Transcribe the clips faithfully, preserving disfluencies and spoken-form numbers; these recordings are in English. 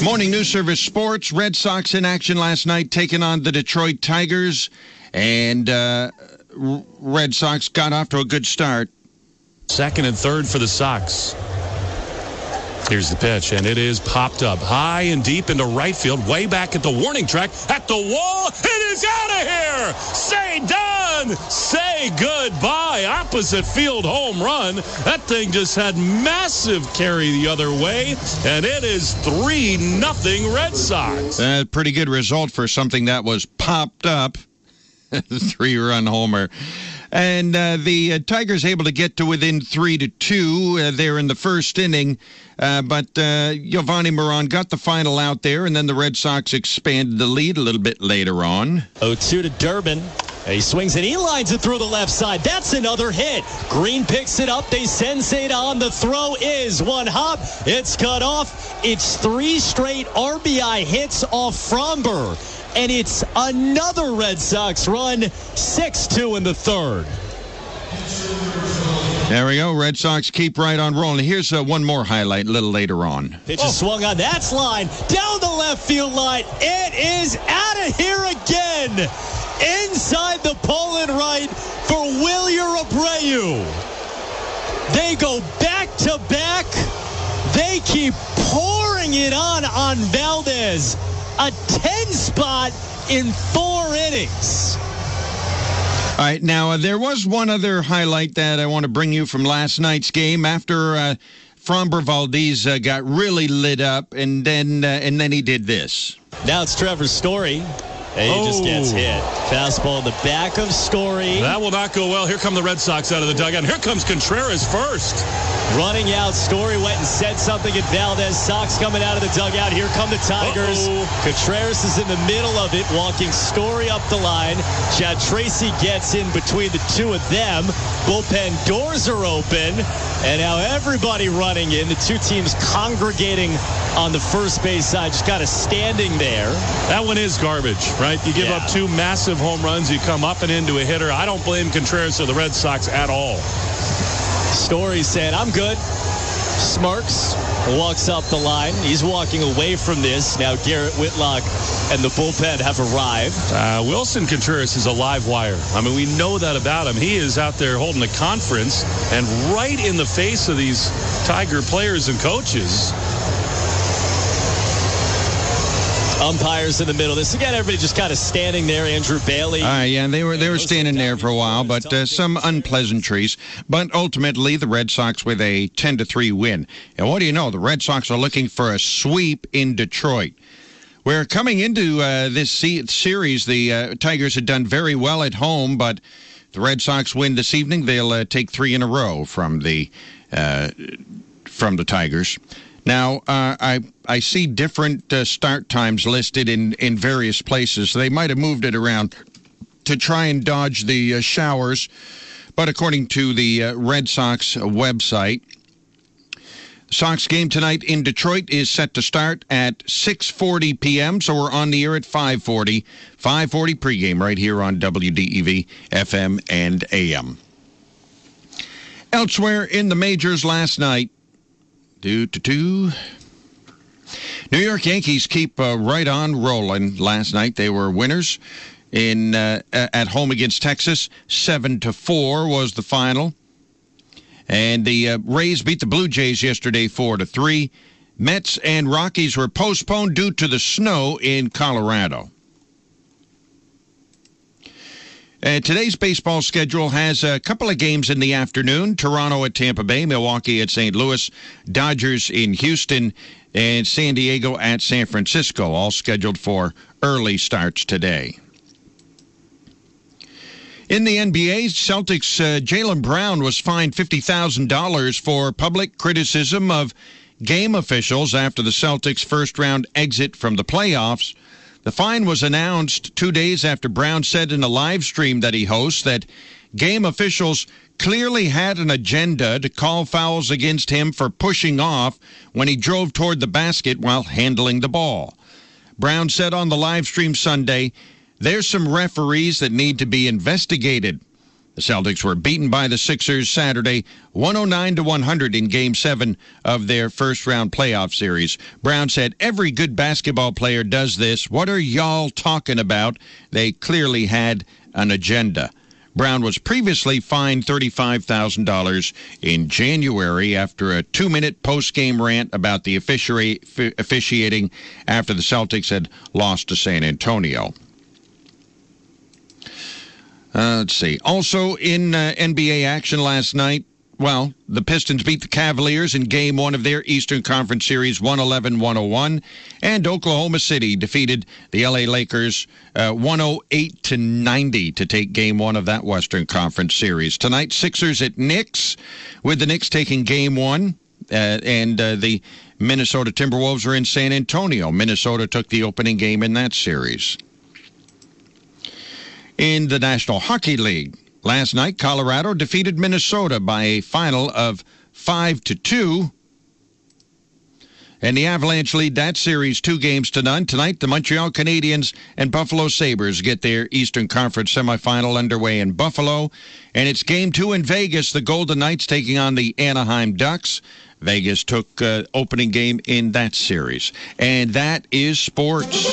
Morning News Service Sports. Red Sox in action last night, taking on the Detroit Tigers. And uh, Red Sox got off to a good start. Second and third for the Sox. Here's the pitch, and it is popped up high and deep into right field, way back at the warning track, at the wall. It is out of here! Say done! Say goodbye! Opposite field home run. That thing just had massive carry the other way, and it is three nothing Red Sox. A uh, pretty good result for something that was popped up. Three-run homer. And uh, the uh, Tigers able to get to within three to two uh, there in the first inning. Uh, but uh, Giovanni Moran got the final out there, and then the Red Sox expanded the lead a little bit later on. oh two to Durbin. He swings and he lines it through the left side. That's another hit. Green picks it up. They sensate on. The throw is one hop. It's cut off. It's three straight R B I hits off Fromber. And it's another Red Sox run, six two in the third. There we go. Red Sox keep right on rolling. Here's uh, one more highlight a little later on. Pitch is oh. swung on. That's line down the left field line. It is out of here again. Inside the pole and right for Wilyer Abreu. They go back to back. They keep pouring it on on Valdez. A ten spot in four innings. All right, now uh, there was one other highlight that I want to bring you from last night's game. After uh, Framber Valdez uh, got really lit up, and then uh, and then he did this. Now it's Trevor Story. And he oh. just gets hit. Fastball in the back of Story. That will not go well. Here come the Red Sox out of the dugout. Here comes Contreras first. Running out, Story went and said something at Valdez. Sox coming out of the dugout. Here come the Tigers. Uh-oh. Contreras is in the middle of it, walking Story up the line. Chad Tracy gets in between the two of them. Bullpen doors are open. And now everybody running in. The two teams congregating on the first base side, just kind of standing there. That one is garbage, right? You give yeah. up two massive home runs. You come up and into a hitter. I don't blame Contreras or the Red Sox at all. Story said, I'm good. Smirks, walks up the line. He's walking away from this. Now Garrett Whitlock and the bullpen have arrived. Uh, Wilson Contreras is a live wire. I mean, we know that about him. He is out there holding a conference and right in the face of these Tiger players and coaches. Umpires in the middle. This again, everybody just kind of standing there. Andrew Bailey. Uh, yeah, they were they were standing there for a while, but uh, some unpleasantries. But ultimately, the Red Sox with a ten to three win. And what do you know? The Red Sox are looking for a sweep in Detroit. We're coming into uh, this series. The uh, Tigers had done very well at home, but the Red Sox win this evening. They'll uh, take three in a row from the uh, from the Tigers. Now, uh, I I see different uh, start times listed in, in various places. They might have moved it around to try and dodge the uh, showers, but according to the uh, Red Sox website, the Sox game tonight in Detroit is set to start at six forty p.m., so we're on the air at five forty. five forty pregame right here on W D E V F M and A M. Elsewhere in the majors last night, Do, do, do. New York Yankees keep uh, right on rolling last night. They were winners in uh, at home against Texas. Seven to four was the final. And the uh, Rays beat the Blue Jays yesterday four to three. Mets and Rockies were postponed due to the snow in Colorado. Uh, today's baseball schedule has a couple of games in the afternoon. Toronto at Tampa Bay, Milwaukee at Saint Louis, Dodgers in Houston, and San Diego at San Francisco, all scheduled for early starts today. In the N B A, Celtics' uh, Jaylen Brown was fined fifty thousand dollars for public criticism of game officials after the Celtics' first-round exit from the playoffs. The fine was announced two days after Brown said in a live stream that he hosts that game officials clearly had an agenda to call fouls against him for pushing off when he drove toward the basket while handling the ball. Brown said on the live stream Sunday, "There's some referees that need to be investigated. The Celtics were beaten by the Sixers Saturday, one oh nine to one hundred in Game seven of their first-round playoff series. Brown said, "Every good basketball player does this. What are y'all talking about?" They clearly had an agenda. Brown was previously fined thirty-five thousand dollars in January after a two-minute post-game rant about the offici- officiating after the Celtics had lost to San Antonio. Uh, let's see. Also in uh, N B A action last night, well, the Pistons beat the Cavaliers in Game one of their Eastern Conference Series one eleven to one oh one, and Oklahoma City defeated the L A Lakers uh, one oh eight to ninety to take Game one of that Western Conference Series. Tonight, Sixers at Knicks, with the Knicks taking Game one, uh, and uh, the Minnesota Timberwolves are in San Antonio. Minnesota took the opening game in that series. In the National Hockey League, last night, Colorado defeated Minnesota by a final of five to two. And the Avalanche lead that series two games to none. Tonight, the Montreal Canadiens and Buffalo Sabres get their Eastern Conference semifinal underway in Buffalo. And it's game two in Vegas. The Golden Knights taking on the Anaheim Ducks. Vegas took uh, opening game in that series. And that is sports.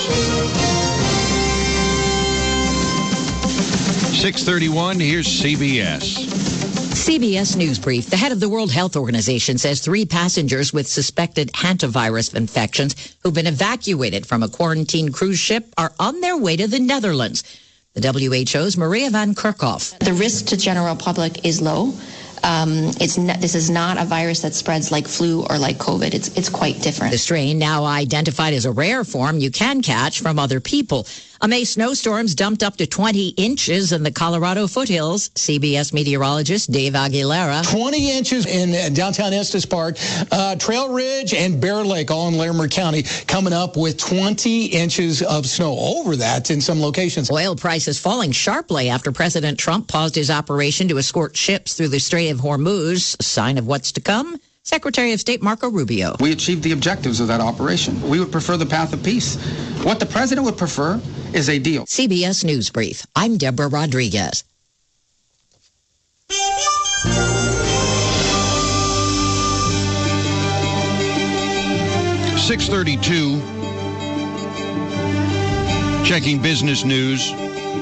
six thirty-one, here's C B S. C B S News Brief. The head of the World Health Organization says three passengers with suspected hantavirus infections who've been evacuated from a quarantine cruise ship are on their way to the Netherlands. The W H O's Maria van Kerkhoff. The risk to general public is low. Um, it's not, this is not a virus that spreads like flu or like COVID. It's it's quite different. The strain, now identified as a rare form, you can catch from other people. A May snowstorms dumped up to twenty inches in the Colorado foothills. C B S meteorologist Dave Aguilera. twenty inches in downtown Estes Park, uh, Trail Ridge and Bear Lake, all in Larimer County, coming up with twenty inches of snow. Over that in some locations. Oil prices falling sharply after President Trump paused his operation to escort ships through the Strait of Hormuz. A sign of what's to come? Secretary of State Marco Rubio. We achieved the objectives of that operation. We would prefer the path of peace. What the president would prefer is a deal. C B S News Brief. I'm Deborah Rodriguez. six thirty-two. Checking business news.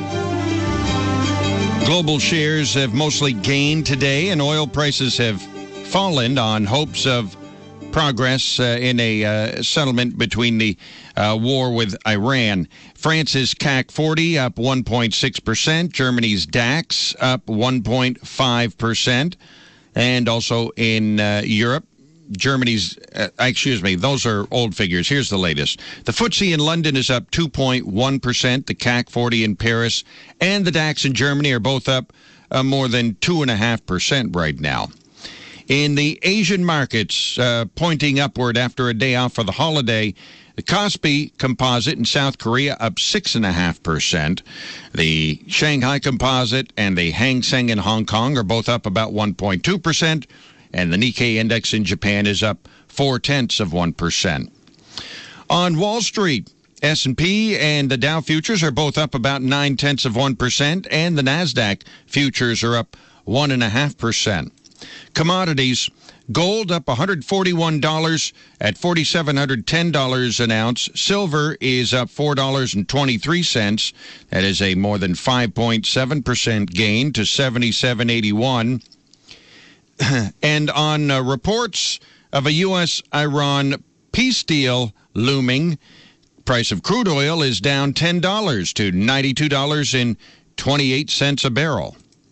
Global shares have mostly gained today, and oil prices have fallen on hopes of progress uh, in a uh, settlement between the uh, war with Iran. France's C A C forty up one point six percent, Germany's DAX up one point five percent, and also in uh, Europe, Germany's, uh, excuse me, those are old figures. Here's the latest. The F T S E in London is up two point one percent, the C A C forty in Paris and the DAX in Germany are both up uh, more than two point five percent right now. In the Asian markets, uh, pointing upward after a day off for the holiday, the Kospi Composite in South Korea up six point five percent. The Shanghai Composite and the Hang Seng in Hong Kong are both up about one point two percent. And the Nikkei Index in Japan is up four-tenths of one percent. On Wall Street, S and P and the Dow futures are both up about nine-tenths of one percent, and the NASDAQ futures are up one point five percent. Commodities, gold up one hundred forty-one dollars at four thousand seven hundred ten dollars an ounce. Silver is up four dollars and twenty-three cents. That is a more than five point seven percent gain to seventy-seven eighty-one. And on uh, reports of a U S Iran peace deal looming, price of crude oil is down ten dollars to ninety-two dollars and twenty-eight cents a barrel.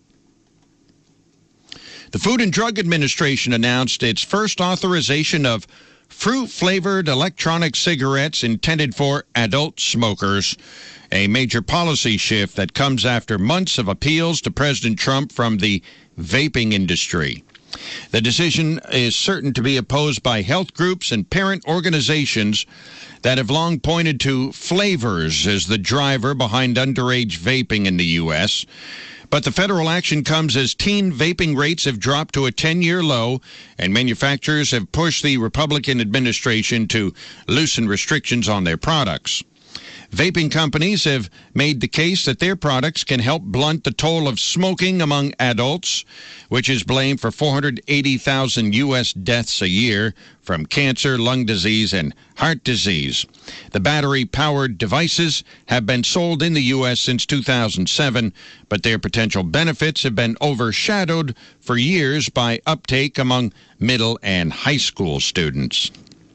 The Food and Drug Administration announced its first authorization of fruit-flavored electronic cigarettes intended for adult smokers, a major policy shift that comes after months of appeals to President Trump from the vaping industry. The decision is certain to be opposed by health groups and parent organizations that have long pointed to flavors as the driver behind underage vaping in the U S But the federal action comes as teen vaping rates have dropped to a ten-year low, and manufacturers have pushed the Republican administration to loosen restrictions on their products. Vaping companies have made the case that their products can help blunt the toll of smoking among adults, which is blamed for four hundred eighty thousand U S deaths a year from cancer, lung disease, and heart disease. The battery-powered devices have been sold in the U S since two thousand seven, but their potential benefits have been overshadowed for years by uptake among middle and high school students.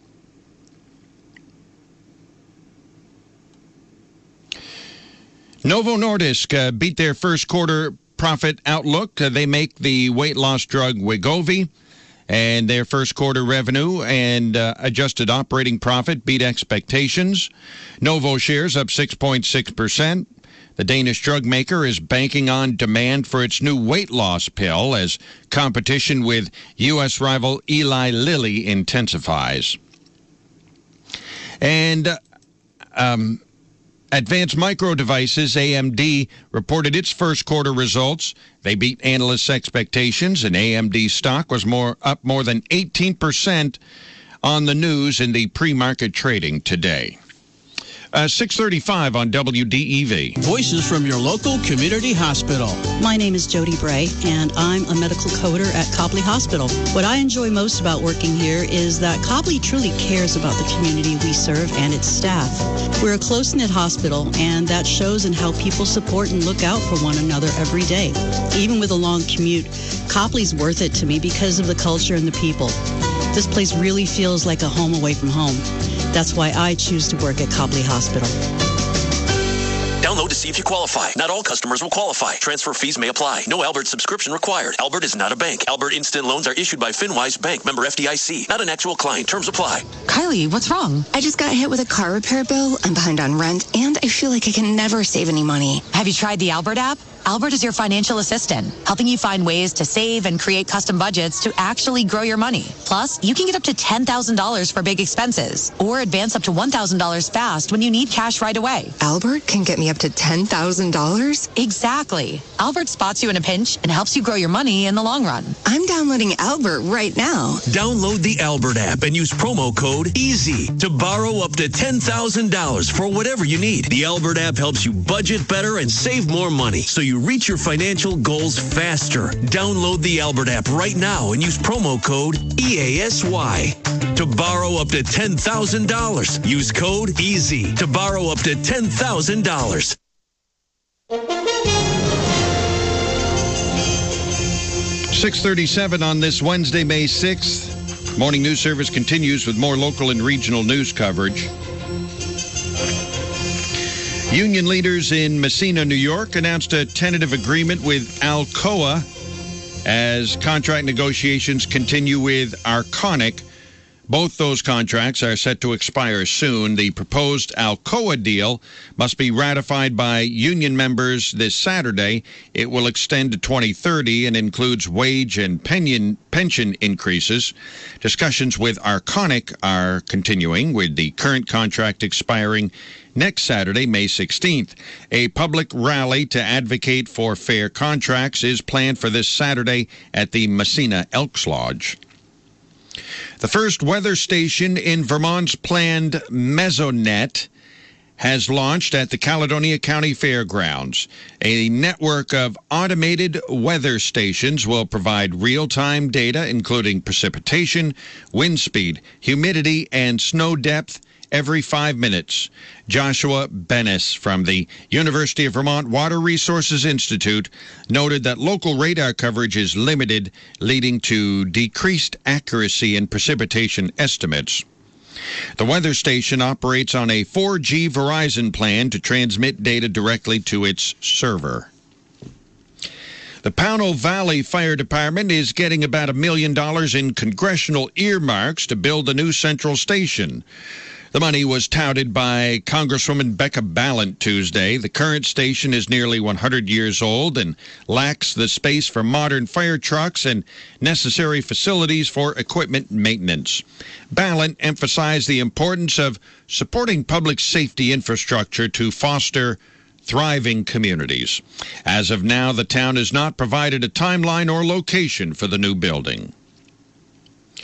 Novo Nordisk uh, beat their first quarter profit outlook. Uh, they make the weight loss drug Wegovy, and their first quarter revenue and uh, adjusted operating profit beat expectations. Novo shares up six point six percent. The Danish drug maker is banking on demand for its new weight loss pill as competition with U S rival Eli Lilly intensifies. And uh, um. Advanced Micro Devices, A M D, reported its first quarter results. They beat analysts' expectations, and A M D stock was more up more than eighteen percent on the news in the pre-market trading today. Uh, six thirty-five on W D E V. Voices from your local community hospital. My name is Jody Bray, and I'm a medical coder at Copley Hospital. What I enjoy most about working here is that Copley truly cares about the community we serve and its staff. We're a close-knit hospital, and that shows in how people support and look out for one another every day. Even with a long commute, Copley's worth it to me because of the culture and the people. This place really feels like a home away from home. That's why I choose to work at Copley Hospital. Download to see if you qualify. Not all customers will qualify. Transfer fees may apply. No Albert subscription required. Albert is not a bank. Albert Instant Loans are issued by FinWise Bank, member F D I C. Not an actual client. Terms apply. Kylie, what's wrong? I just got hit with a car repair bill. I'm behind on rent, and I feel like I can never save any money. Have you tried the Albert app? Albert is your financial assistant, helping you find ways to save and create custom budgets to actually grow your money. Plus, you can get up to ten thousand dollars for big expenses or advance up to one thousand dollars fast when you need cash right away. Albert can get me up to ten thousand dollars? Exactly. Albert spots you in a pinch and helps you grow your money in the long run. I'm downloading Albert right now. Download the Albert app and use promo code EASY to borrow up to ten thousand dollars for whatever you need. The Albert app helps you budget better and save more money, so you reach your financial goals faster. Download the Albert app right now and use promo code E A S Y to borrow up to ten thousand dollars. Use code EASY to borrow up to ten thousand dollars. six thirty-seven on this Wednesday, May sixth. Morning News Service continues with more local and regional news coverage. Union leaders in Messina, New York, announced a tentative agreement with Alcoa as contract negotiations continue with Arconic. Both those contracts are set to expire soon. The proposed Alcoa deal must be ratified by union members this Saturday. It will extend to twenty thirty and includes wage and pension, pension increases. Discussions with Arconic are continuing, with the current contract expiring next Saturday, May sixteenth. A public rally to advocate for fair contracts is planned for this Saturday at the Messina Elks Lodge. The first weather station in Vermont's planned Mesonet has launched at the Caledonia County Fairgrounds. A network of automated weather stations will provide real-time data, including precipitation, wind speed, humidity, and snow depth every five minutes. Joshua Bennis from the University of Vermont Water Resources Institute noted that local radar coverage is limited, leading to decreased accuracy in precipitation estimates. The weather station operates on a four G Verizon plan to transmit data directly to its server. The Pownell Valley Fire Department is getting about a million dollars in congressional earmarks to build a new central station. The money was touted by Congresswoman Becca Balint Tuesday. The current station is nearly one hundred years old and lacks the space for modern fire trucks and necessary facilities for equipment maintenance. Balint emphasized the importance of supporting public safety infrastructure to foster thriving communities. As of now, the town has not provided a timeline or location for the new building.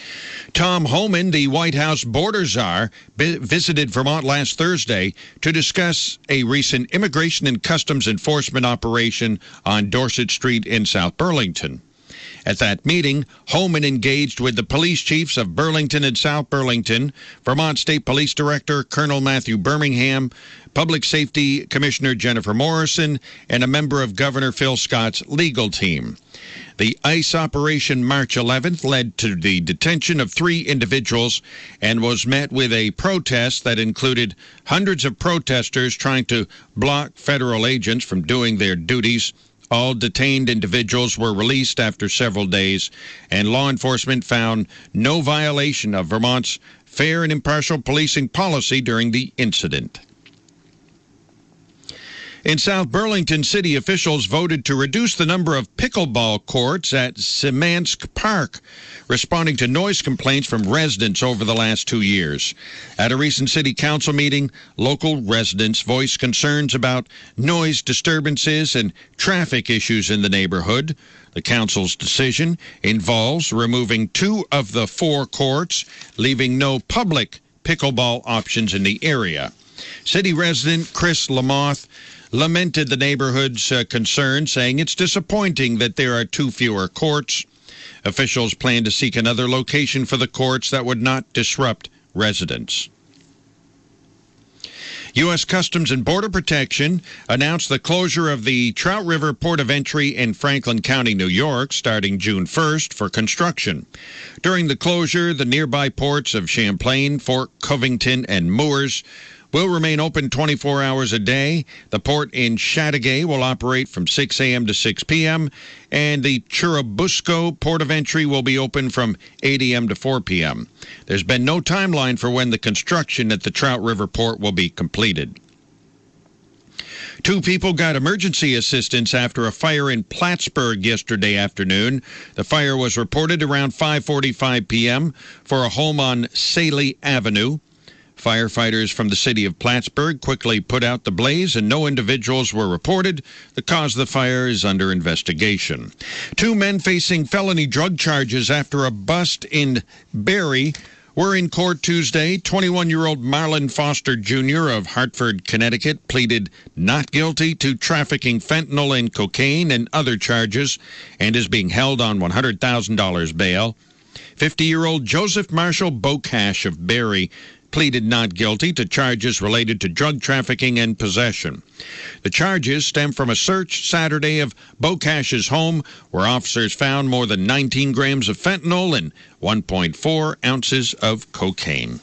Tom Homan, the White House border czar, visited Vermont last Thursday to discuss a recent immigration and customs enforcement operation on Dorset Street in South Burlington. At that meeting, Homan engaged with the police chiefs of Burlington and South Burlington, Vermont State Police Director Colonel Matthew Birmingham, Public Safety Commissioner Jennifer Morrison, and a member of Governor Phil Scott's legal team. The ICE Operation March eleventh led to the detention of three individuals and was met with a protest that included hundreds of protesters trying to block federal agents from doing their duties. All detained individuals were released after several days, and law enforcement found no violation of Vermont's fair and impartial policing policy during the incident. In South Burlington, city officials voted to reduce the number of pickleball courts at Semansk Park, responding to noise complaints from residents over the last two years. At a recent city council meeting, local residents voiced concerns about noise disturbances and traffic issues in the neighborhood. The council's decision involves removing two of the four courts, leaving no public pickleball options in the area. City resident Chris Lamoth lamented the neighborhood's uh, concern, saying it's disappointing that there are two fewer courts. Officials plan to seek another location for the courts that would not disrupt residents. U S Customs and Border Protection announced the closure of the Trout River Port of Entry in Franklin County, New York, starting June first for construction. During the closure, the nearby ports of Champlain, Fort Covington, and Moores will remain open twenty-four hours a day. The port in Chateauguay will operate from six a.m. to six p.m., and the Churubusco Port of Entry will be open from eight a.m. to four p.m. There's been no timeline for when the construction at the Trout River Port will be completed. Two people got emergency assistance after a fire in Plattsburgh yesterday afternoon. The fire was reported around five forty-five p.m. for a home on Saley Avenue. Firefighters from the city of Plattsburgh quickly put out the blaze, and no individuals were reported. The cause of the fire is under investigation. Two men facing felony drug charges after a bust in Barrie were in court Tuesday. twenty-one-year-old Marlon Foster Junior of Hartford, Connecticut, pleaded not guilty to trafficking fentanyl and cocaine and other charges and is being held on one hundred thousand dollars bail. fifty-year-old Joseph Marshall Bocash of Barrie pleaded not guilty to charges related to drug trafficking and possession. The charges stem from a search Saturday of Bocash's home, where officers found more than nineteen grams of fentanyl and one point four ounces of cocaine.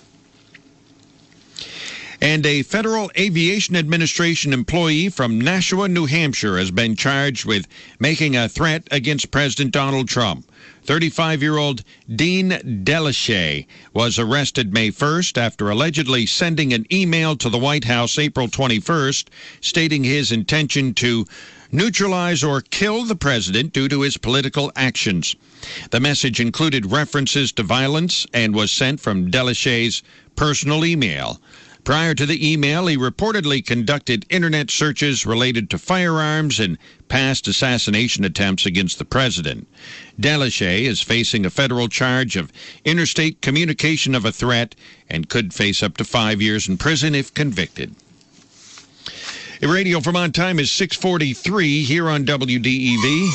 And a Federal Aviation Administration employee from Nashua, New Hampshire, has been charged with making a threat against President Donald Trump. thirty-five-year-old Dean Delachey was arrested May first after allegedly sending an email to the White House April twenty-first stating his intention to neutralize or kill the president due to his political actions. The message included references to violence and was sent from Delachey's personal email. Prior to the email, he reportedly conducted internet searches related to firearms and past assassination attempts against the president. Delachey is facing a federal charge of interstate communication of a threat and could face up to five years in prison if convicted. Radio Vermont time is six forty-three here on W D E V.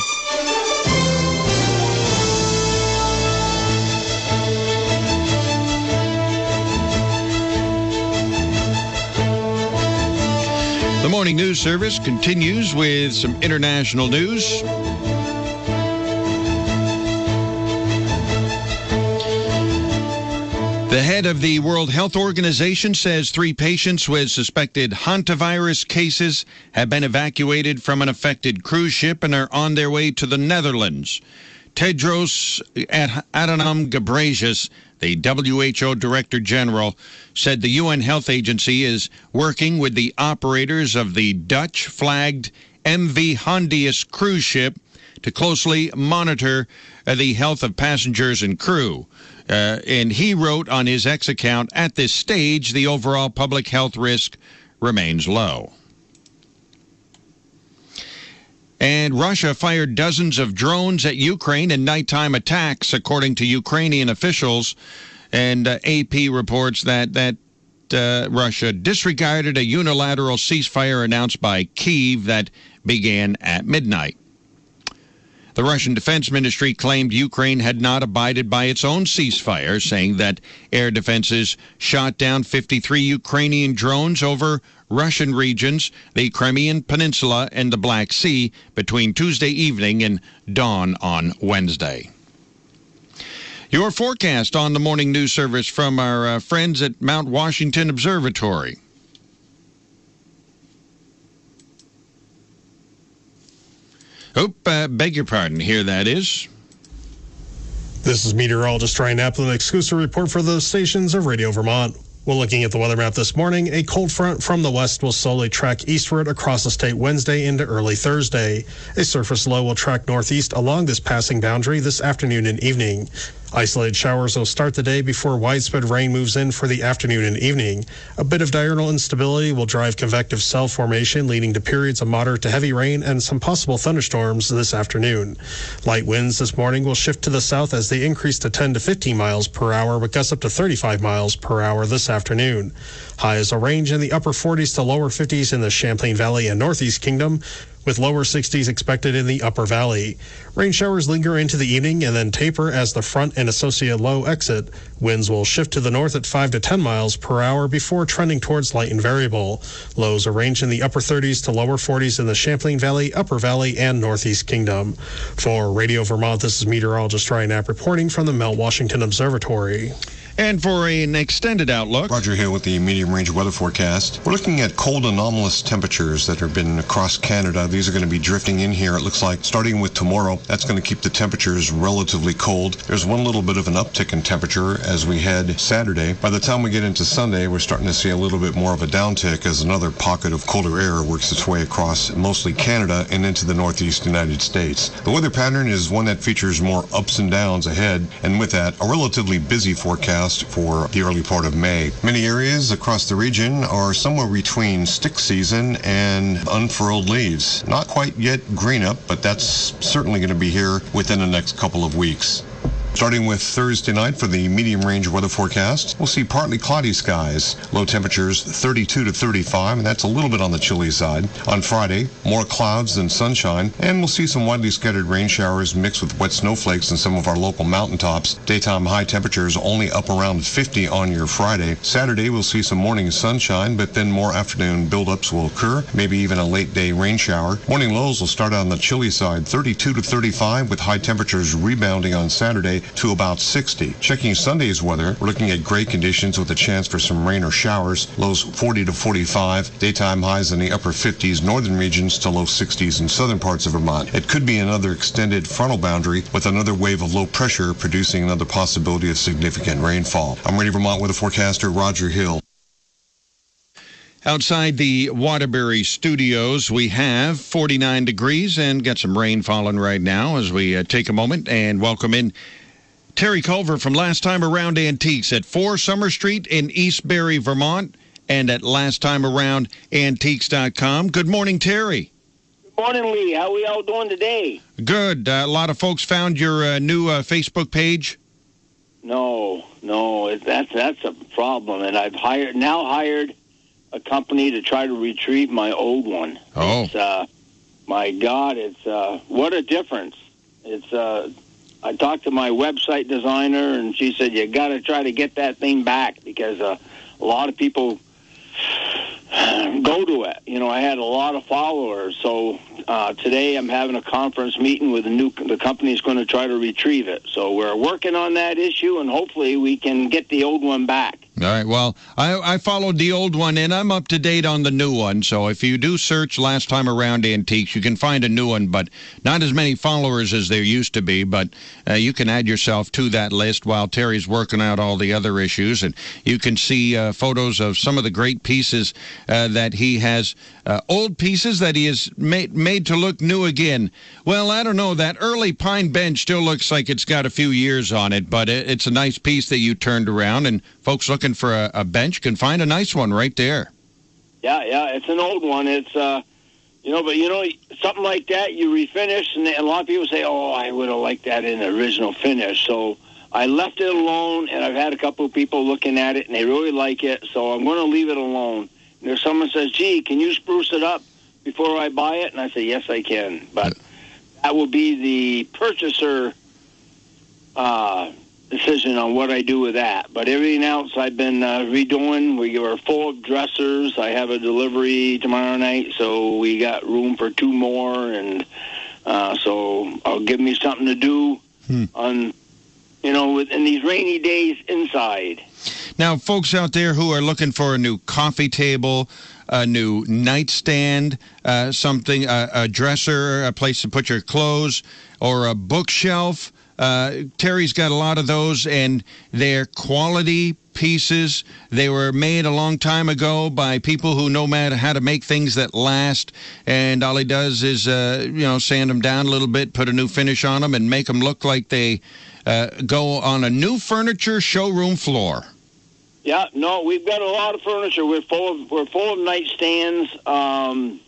The morning news service continues with some international news. The head of the World Health Organization says three patients with suspected hantavirus cases have been evacuated from an affected cruise ship and are on their way to the Netherlands. Tedros Adhanom Ghebreyesus, the W H O Director General, said the U N Health Agency is working with the operators of the Dutch-flagged M V Hondius cruise ship to closely monitor uh, the health of passengers and crew. Uh, and he wrote on his X account, at this stage, the overall public health risk remains low. And Russia fired dozens of drones at Ukraine in nighttime attacks, according to Ukrainian officials. And uh, A P reports that that uh, Russia disregarded a unilateral ceasefire announced by Kyiv that began at midnight. The Russian Defense Ministry claimed Ukraine had not abided by its own ceasefire, saying that air defenses shot down fifty-three Ukrainian drones over Russian regions, the Crimean Peninsula, and the Black Sea between Tuesday evening and dawn on Wednesday. Your forecast on the morning news service from our uh, friends at Mount Washington Observatory. Oop, uh, beg your pardon. Here that is. This is meteorologist Ryan Knapp with an exclusive report for the stations of Radio Vermont. Well, looking at the weather map this morning, a cold front from the west will slowly track eastward across the state Wednesday into early Thursday. A surface low will track northeast along this passing boundary this afternoon and evening. Isolated showers will start the day before widespread rain moves in for the afternoon and evening. A bit of diurnal instability will drive convective cell formation, leading to periods of moderate to heavy rain and some possible thunderstorms this afternoon. Light winds this morning will shift to the south as they increase to ten to fifteen miles per hour, but gusts up to thirty-five miles per hour this afternoon. Highs will range in the upper forties to lower fifties in the Champlain Valley and Northeast Kingdom, with lower sixties expected in the upper valley. Rain showers linger into the evening and then taper as the front and associated low exit. Winds will shift to the north at five to ten miles per hour before trending towards light and variable. Lows are ranged in the upper thirties to lower forties in the Champlain Valley, Upper Valley, and Northeast Kingdom. For Radio Vermont, this is meteorologist Ryan Knapp reporting from the Mount Washington Observatory. And for an extended outlook, Roger here with the medium range weather forecast. We're looking at cold anomalous temperatures that have been across Canada. These are going to be drifting in here, it looks like, starting with tomorrow. That's going to keep the temperatures relatively cold. There's one little bit of an uptick in temperature as we head Saturday. By the time we get into Sunday, we're starting to see a little bit more of a downtick as another pocket of colder air works its way across mostly Canada and into the northeast United States. The weather pattern is one that features more ups and downs ahead, and with that, a relatively busy forecast for the early part of May. Many areas across the region are somewhere between stick season and unfurled leaves. Not quite yet green up, but that's certainly going to be here within the next couple of weeks. Starting with Thursday night for the medium-range weather forecast, we'll see partly cloudy skies. Low temperatures thirty-two to thirty-five, and that's a little bit on the chilly side. On Friday, more clouds than sunshine, and we'll see some widely scattered rain showers mixed with wet snowflakes in some of our local mountaintops. Daytime high temperatures only up around fifty on your Friday. Saturday, we'll see some morning sunshine, but then more afternoon buildups will occur, maybe even a late-day rain shower. Morning lows will start on the chilly side, thirty-two to thirty-five, with high temperatures rebounding on Saturday to about sixty. Checking Sunday's weather, we're looking at gray conditions with a chance for some rain or showers. Lows forty to forty-five. Daytime highs in the upper fifties northern regions to low sixties in southern parts of Vermont. It could be another extended frontal boundary with another wave of low pressure producing another possibility of significant rainfall. I'm Radio Vermont weather forecaster Roger Hill. Outside the Waterbury studios, we have forty-nine degrees and got some rain falling right now as we uh, take a moment and welcome in Terry Culver from Last Time Around Antiques at four Summer Street in East Barrie, Vermont, and at last time around antiques dot com. Good morning, Terry. Good morning, Lee. How are we all doing today? Good. Uh, a lot of folks found your uh, new uh, Facebook page. No, no, it, that's that's a problem, and I've hired now hired a company to try to retrieve my old one. Oh, it's, uh, my God, it's uh, what a difference! It's. Uh, I talked to my website designer, and she said, you got to try to get that thing back because uh, a lot of people go to it. You know, I had a lot of followers. So uh, today I'm having a conference meeting with the new, the company's going to try to retrieve it. So we're working on that issue, and hopefully we can get the old one back. All right. Well, I, I followed the old one, and I'm up to date on the new one. So if you do search Last Time Around Antiques, you can find a new one, but not as many followers as there used to be. But uh, you can add yourself to that list while Terry's working out all the other issues. And you can see uh, photos of some of the great pieces uh, that he has, uh, old pieces that he has made, made to look new again. Well, I don't know. That early pine bench still looks like it's got a few years on it, but it, it's a nice piece that you turned around, and folks looking for a, a bench can find a nice one right there. Yeah, yeah, it's an old one. It's uh, You know, but you know, something like that, you refinish, and a lot of people say, oh, I would have liked that in the original finish. So I left it alone, and I've had a couple of people looking at it, and they really like it, so I'm going to leave it alone. And if someone says, gee, can you spruce it up before I buy it? And I say, yes, I can. But that will be the purchaser uh, decision on what I do with that. But everything else I've been uh, redoing. We were full of dressers. I have a delivery tomorrow night, so we got room for two more. And uh, so I'll give me something to do hmm. on, you know, in these rainy days inside. Now, folks out there who are looking for a new coffee table, a new nightstand, uh, something, uh, a dresser, a place to put your clothes, or a bookshelf, Uh, Terry's got a lot of those, and they're quality pieces. They were made a long time ago by people who know how to make things that last, and all he does is, uh, you know, sand them down a little bit, put a new finish on them, and make them look like they uh, go on a new furniture showroom floor. Yeah, no, we've got a lot of furniture. We're full of we're full of nightstands. Um,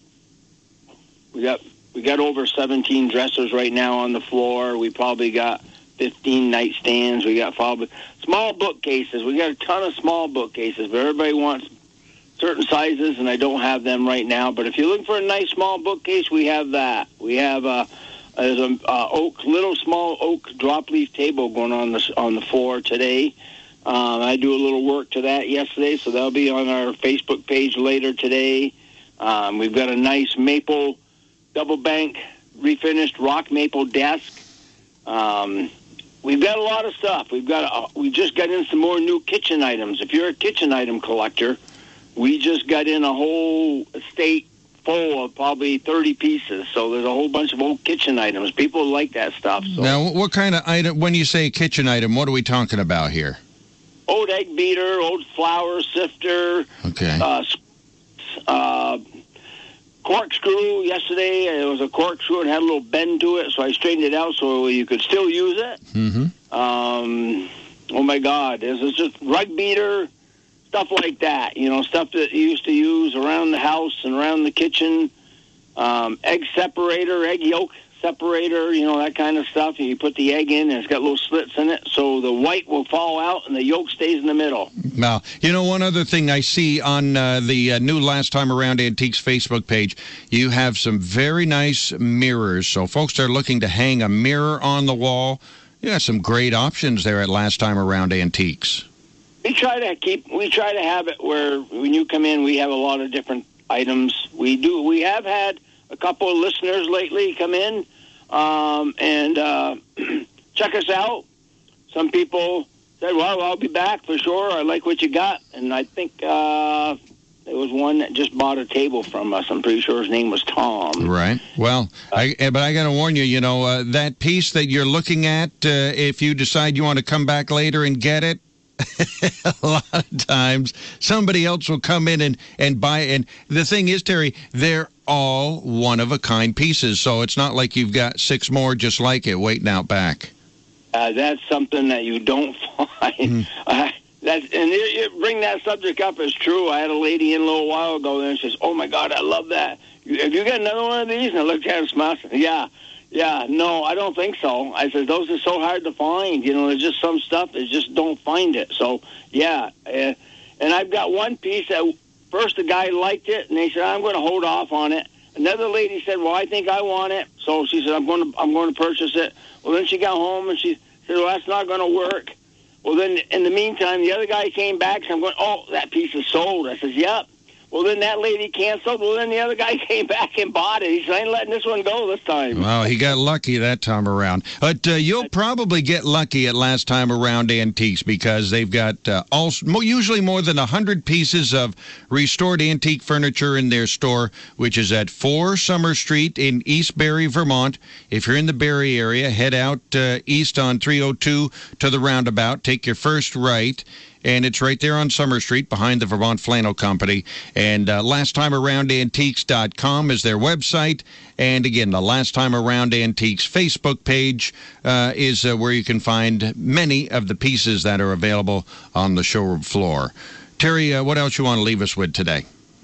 we got. We got over seventeen dressers right now on the floor. We probably got fifteen nightstands. We got probably small bookcases. We got a ton of small bookcases, but everybody wants certain sizes, and I don't have them right now. But if you're looking for a nice small bookcase, we have that. We have a, there's a uh, oak, little small oak drop leaf table going on the on the floor today. Um, I do a little work to that yesterday, so that'll be on our Facebook page later today. Um, we've got a nice maple double bank refinished rock maple desk. Um, we've got a lot of stuff. We've got uh, we just got in some more new kitchen items. If you're a kitchen item collector, we just got in a whole estate full of probably thirty pieces. So there's a whole bunch of old kitchen items. People like that stuff. So. Now, what kind of item? When you say kitchen item, what are we talking about here? Old egg beater, old flour sifter. Okay. Uh, uh, corkscrew. Yesterday, it was a corkscrew and had a little bend to it, so I straightened it out so you could still use it. Mm-hmm. Um, oh, my God. This is just rug beater, stuff like that. You know, stuff that you used to use around the house and around the kitchen. Um, egg separator, egg yolk separator, you know, that kind of stuff. And you put the egg in, and it's got little slits in it, so the white will fall out and the yolk stays in the middle. Now, you know, one other thing I see on uh, the uh, new Last Time Around Antiques Facebook page, you have some very nice mirrors. So folks that are looking to hang a mirror on the wall, you got some great options there at Last Time Around Antiques. We try to keep, we try to have it where when you come in, we have a lot of different items. We do, we have had a couple of listeners lately come in um, and uh, check us out. Some people said, well, I'll be back for sure. I like what you got. And I think uh, there was one that just bought a table from us. I'm pretty sure his name was Tom. Right. Well, I, but I got to warn you, you know, uh, that piece that you're looking at, uh, if you decide you want to come back later and get it, a lot of times somebody else will come in and, and buy it. And the thing is, Terry, they're all one-of-a-kind pieces, so it's not like you've got six more just like it waiting out back. Uh, that's something that you don't find. Mm. Uh, that's, and you, you bring that subject up, it's true. I had a lady in a little while ago, and she says, oh, my God, I love that. Have you got another one of these? And I looked at her and smiled. Yeah. Yeah, no, I don't think so. I said, those are so hard to find. You know, there's just some stuff that just don't find it. So, yeah. Uh, and I've got one piece that first the guy liked it, and they said, I'm going to hold off on it. Another lady said, well, I think I want it. So she said, I'm going to I'm going to purchase it. Well, then she got home, and she said, well, that's not going to work. Well, then in the meantime, the other guy came back, and I'm going, oh, that piece is sold. I said, yep. Well, then that lady canceled. Well, then the other guy came back and bought it. He said, I ain't letting this one go this time. Well, he got lucky that time around. But uh, you'll probably get lucky at Last Time Around Antiques because they've got uh, all, usually more than one hundred pieces of restored antique furniture in their store, which is at four Summer Street in East Barrie, Vermont. If you're in the Barrie area, head out uh, east on three oh two to the roundabout. Take your first right. And it's right there on Summer Street behind the Vermont Flannel Company. And uh, last time around antiques dot com is their website. And again, the Last Time Around Antiques Facebook page uh, is uh, where you can find many of the pieces that are available on the showroom floor. Terry, uh, what else you want to leave us with today?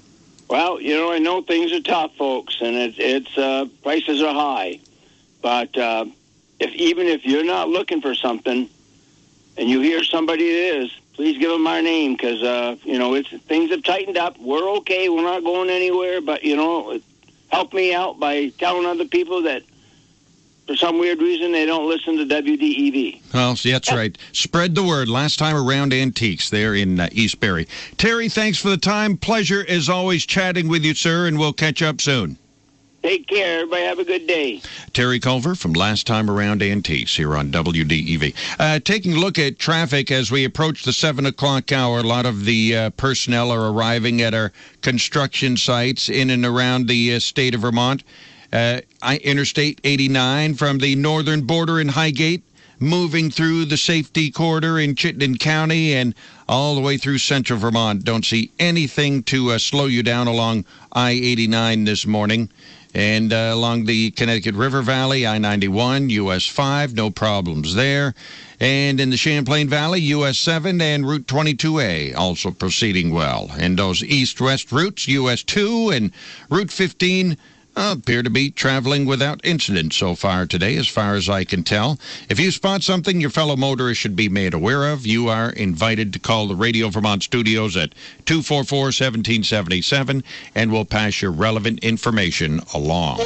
Well, you know, I know things are tough, folks, and it's, it's uh, prices are high. But uh, if even if you're not looking for something and you hear somebody that is, please give them our name because, uh, you know, it's things have tightened up. We're okay. We're not going anywhere. But, you know, help me out by telling other people that for some weird reason they don't listen to W D E V. Well, see, that's right. Spread the word. Last time around Antiques there in uh, East Barrie. Terry, thanks for the time. Pleasure, as always, chatting with you, sir, and we'll catch up soon. Take care. Everybody have a good day. Terry Culver from Last Time Around Antiques here on W D E V. Uh, taking a look at traffic as we approach the seven o'clock hour, a lot of the uh, personnel are arriving at our construction sites in and around the uh, state of Vermont. Uh, Interstate eighty-nine from the northern border in Highgate, moving through the safety corridor in Chittenden County and all the way through central Vermont. Don't see anything to uh, slow you down along I eighty-nine this morning. And uh, along the Connecticut River Valley, I ninety-one, U S five, no problems there. And in the Champlain Valley, U S seven and Route twenty-two A also proceeding well. And those east-west routes, U S two and Route fifteen, Uh, appear to be traveling without incident so far today, as far as I can tell. If you spot something your fellow motorists should be made aware of, you are invited to call the Radio Vermont studios at two four four, one seven seven seven, and we'll pass your relevant information along.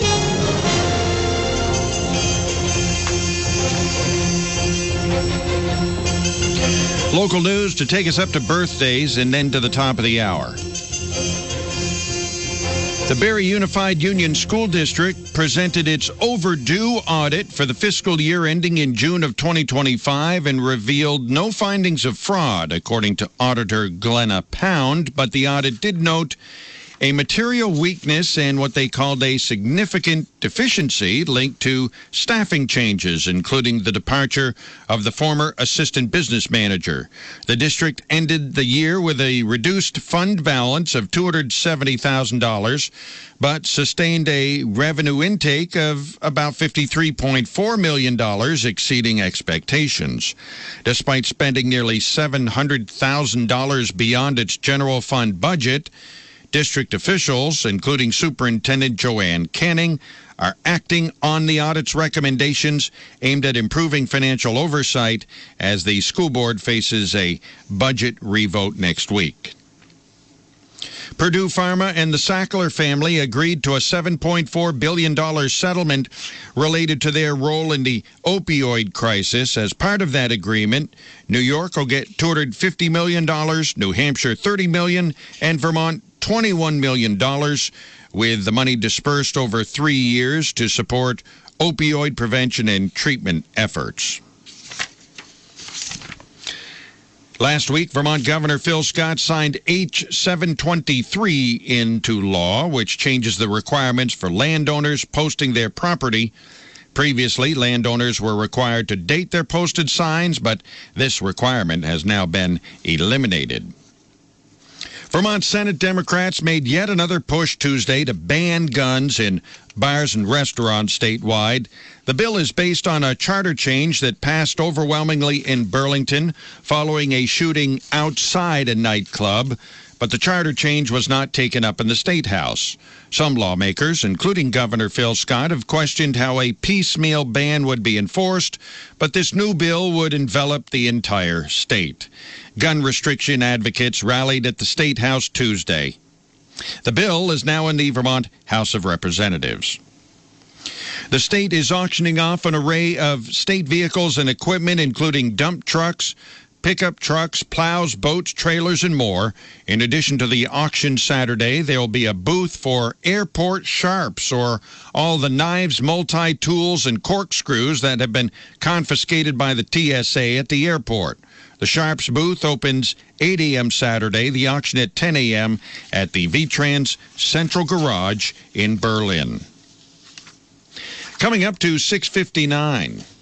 Local news to take us up to birthdays and then to the top of the hour. The Barrie Unified Union School District presented its overdue audit for the fiscal year ending in June of twenty twenty-five and revealed no findings of fraud, according to Auditor Glenna Pound, but the audit did note a material weakness and what they called a significant deficiency linked to staffing changes, including the departure of the former assistant business manager. The district ended the year with a reduced fund balance of two hundred seventy thousand dollars, but sustained a revenue intake of about fifty-three point four million dollars, exceeding expectations. Despite spending nearly seven hundred thousand dollars beyond its general fund budget, district officials, including Superintendent Joanne Canning, are acting on the audit's recommendations aimed at improving financial oversight as the school board faces a budget revote next week. Purdue Pharma and the Sackler family agreed to a seven point four billion dollars settlement related to their role in the opioid crisis. As part of that agreement, New York will get two hundred fifty million dollars, New Hampshire thirty million dollars, and Vermont twenty-one million dollars, with the money dispersed over three years to support opioid prevention and treatment efforts. Last week, Vermont Governor Phil Scott signed H seven twenty-three into law, which changes the requirements for landowners posting their property. Previously, landowners were required to date their posted signs, but this requirement has now been eliminated. Vermont Senate Democrats made yet another push Tuesday to ban guns in bars and restaurants statewide. The bill is based on a charter change that passed overwhelmingly in Burlington following a shooting outside a nightclub, but the charter change was not taken up in the State House. Some lawmakers, including Governor Phil Scott, have questioned how a piecemeal ban would be enforced, but this new bill would envelop the entire state. Gun restriction advocates rallied at the State House Tuesday. The bill is now in the Vermont House of Representatives. The state is auctioning off an array of state vehicles and equipment, including dump trucks, pickup trucks, plows, boats, trailers, and more. In addition to the auction Saturday, there will be a booth for airport sharps, or all the knives, multi-tools, and corkscrews that have been confiscated by the T S A at the airport. The Sharps booth opens eight a.m. Saturday, the auction at ten a.m. at the V-Trans Central Garage in Berlin. Coming up to six fifty-nine.